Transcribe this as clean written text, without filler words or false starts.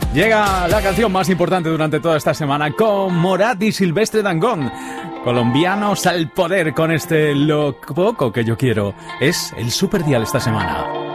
Llega la canción más importante durante toda esta semana con Morat y Silvestre Dangond. Colombianos al poder con este Lo poco que yo quiero. Es el Superdial esta semana.